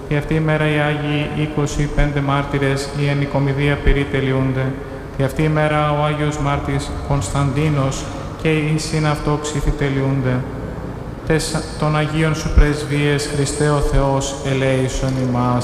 Τη αυτή η μέρα οι Άγιοι 25 μάρτυρες η ενικομιδία περιτελειούνται. Τη αυτή η μέρα ο Άγιος Μάρτης Κωνσταντίνος και οι συναυτόξυφοι τελειούνται. Τες των Αγίων σου πρεσβείες, Χριστέ ο Θεός, ελέησον ημάς.